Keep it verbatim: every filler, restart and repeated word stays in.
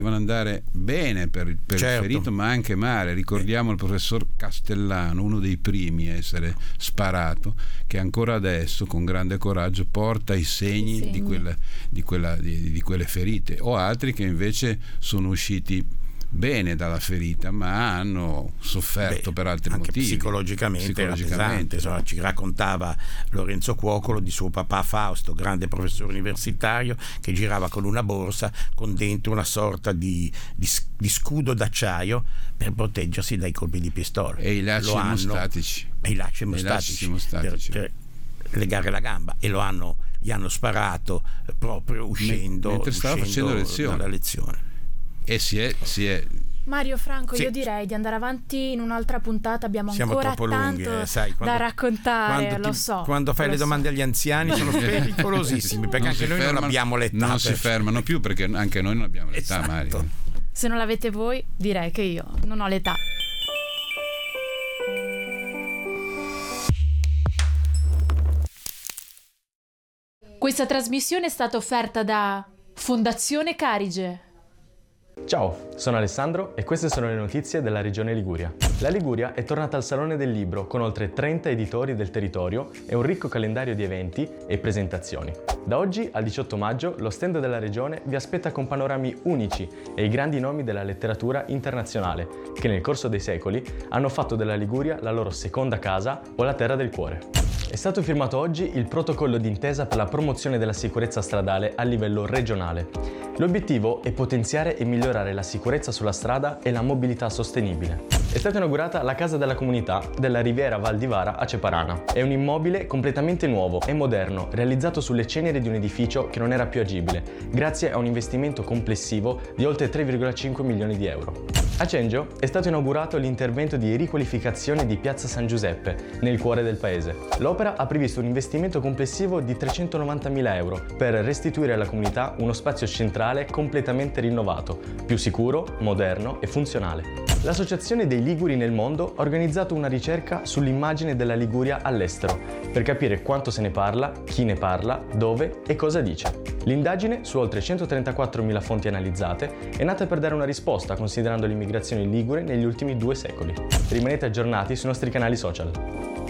devono andare bene per, per certo. il ferito, ma anche male. Ricordiamo il professor Castellano, uno dei primi a essere sparato, che ancora adesso con grande coraggio porta i segni, I segni. Di, quella, di, quella, di, di quelle ferite, o altri che invece sono usciti bene dalla ferita ma hanno sofferto Beh, per altri anche motivi psicologicamente, psicologicamente. Era pesante, insomma, ci raccontava Lorenzo Cuocolo di suo papà Fausto, grande professore universitario, che girava con una borsa con dentro una sorta di, di, di scudo d'acciaio per proteggersi dai colpi di pistola e i lacci emostatici e i lacci emostatici per, per legare la gamba, e lo hanno gli hanno sparato proprio uscendo, mentre stava uscendo facendo lezione. dalla lezione. E si è, si è Mario Franco, sì. io direi di andare avanti in un'altra puntata, abbiamo Siamo ancora troppo tanto lunghi, eh, sai, quando, da raccontare, quando lo ti, so. Quando fai lo le domande so. agli anziani sono pericolosissimi, perché non anche noi fermano, non abbiamo l'età. Non per... si fermano più perché anche noi non abbiamo l'età, esatto. Mario. Se non l'avete voi, direi che io non ho l'età. Questa trasmissione è stata offerta da Fondazione Carige. Ciao, sono Alessandro e queste sono le notizie della regione Liguria. La Liguria è tornata al Salone del Libro con oltre trenta editori del territorio e un ricco calendario di eventi e presentazioni. Da oggi al diciotto maggio lo stand della regione vi aspetta con panorami unici e i grandi nomi della letteratura internazionale che nel corso dei secoli hanno fatto della Liguria la loro seconda casa o la terra del cuore. È stato firmato oggi il protocollo d'intesa per la promozione della sicurezza stradale a livello regionale. L'obiettivo è potenziare e migliorare la sicurezza sulla strada e la mobilità sostenibile. È stata inaugurata la Casa della Comunità della Riviera Val di Vara a Ceparana. È un immobile completamente nuovo e moderno, realizzato sulle ceneri di un edificio che non era più agibile, grazie a un investimento complessivo di oltre tre virgola cinque milioni di euro. A Cengio è stato inaugurato l'intervento di riqualificazione di Piazza San Giuseppe, nel cuore del paese. L'opera ha previsto un investimento complessivo di trecentonovantamila euro per restituire alla comunità uno spazio centrale completamente rinnovato, più sicuro, moderno e funzionale. L'Associazione dei Liguri nel mondo ha organizzato una ricerca sull'immagine della Liguria all'estero, per capire quanto se ne parla, chi ne parla, dove e cosa dice. L'indagine, su oltre centotrentaquattromila fonti analizzate, è nata per dare una risposta considerando l'immigrazione ligure negli ultimi due secoli. Rimanete aggiornati sui nostri canali social.